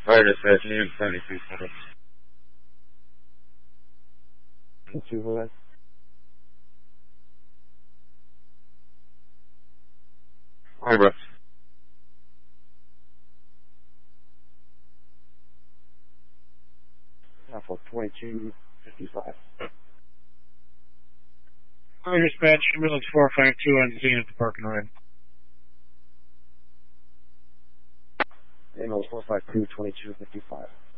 Fire dispatch, New York 73 seconds. 2 for that. Hi, bro. Alpha 2255. Fire dispatch, ambulance 452 on scene at the parking lot. Ambulance 452 2255.